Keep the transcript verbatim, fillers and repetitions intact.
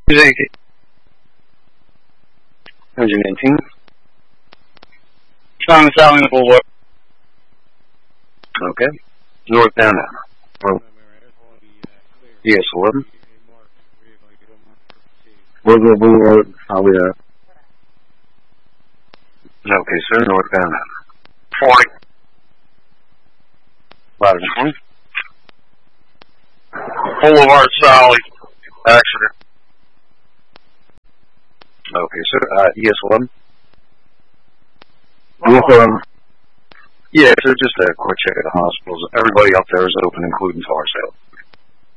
Engine nineteen. Sean Sally Boulevard. Okay. Northbound now. Oh. E S eleven. Louisville Boulevard, Highway up. Okay, sir. Northbound now. forty. Louder than twenty. Boulevard Sally. Accident. Okay, sir. Uh, E S eleven. Yes, um, Yeah, sir. Just a quick check at the hospitals. Everybody up there is open, including car sale.